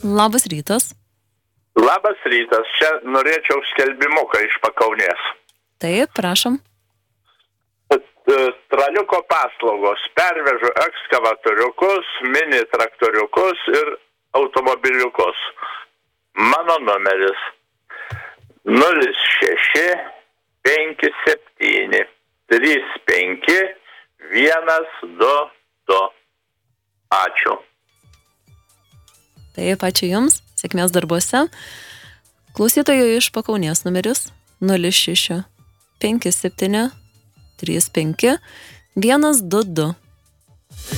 Labas rytas. Labas rytas, čia norėčiau skelbimuką iš Pakaunės. Taip, prašom. Traliuko paslaugos. Pervežu ekskavatoriukus, mini traktoriukus ir automobiliukus. Mano numeris 0657 35 122. Ačiū. Taip, ačiū Jums. Sėkmės darbuose. Klausytojų iš Pakaunės numeris 06 57 35 122.